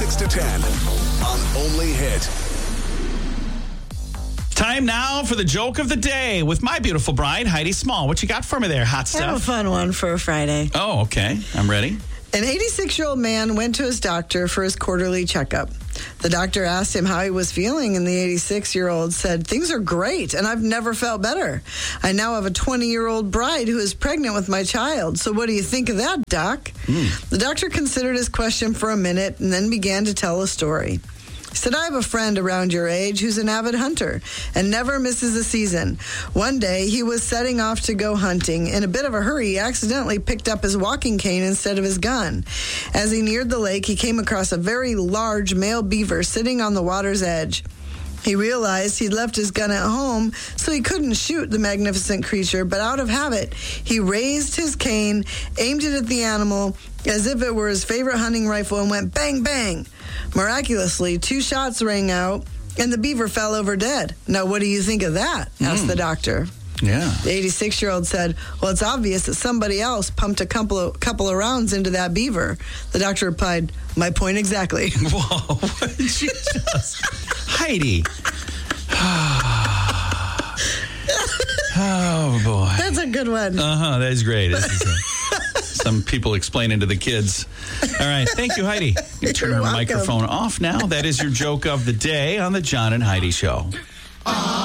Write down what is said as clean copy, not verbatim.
6 to 10 on Only Hit. Time now for the joke of the day with my beautiful bride, Heidi Small. What you got for me there, hot I have a stuff? fun one for a Friday. Oh, okay. I'm ready. An 86-year-old man went to his doctor for his quarterly checkup. The doctor asked him how he was feeling, and the 86-year-old said, "Things are great, and I've never felt better. I now have a 20-year-old bride who is pregnant with my child. So what do you think of that, Doc?" The doctor considered his question for a minute and then began to tell a story. He said, "I have a friend around your age who's an avid hunter and never misses a season. One day, he was setting off to go hunting. In a bit of a hurry, he accidentally picked up his walking cane instead of his gun. As he neared the lake, he came across a very large male beaver sitting on the water's edge. He realized he'd left his gun at home, so he couldn't shoot the magnificent creature, but out of habit, he raised his cane, aimed it at the animal as if it were his favorite hunting rifle, and went bang, bang. Miraculously, 2 shots rang out, and the beaver fell over dead. Now, what do you think of that?" asked the doctor. Yeah. The 86-year-old said, "Well, it's obvious that somebody else pumped a couple of rounds into that beaver." The doctor replied, "My point exactly." Whoa. What did you just... Heidi. Oh, boy. That's a good one. Uh-huh. That is great. This is some people explaining to the kids. All right. Thank you, Heidi. You turn You're our welcome. microphone off now. That is your joke of the day on the John and Heidi Show.